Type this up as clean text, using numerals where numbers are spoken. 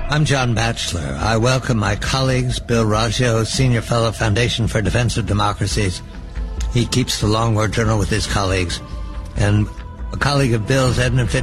I'm John Batchelor. I welcome my colleagues, Bill Raggio, Senior Fellow, Foundation for Defense of Democracies. He keeps the Long War Journal with his colleagues. And a colleague of Bill's, Edmund Fitzgerald,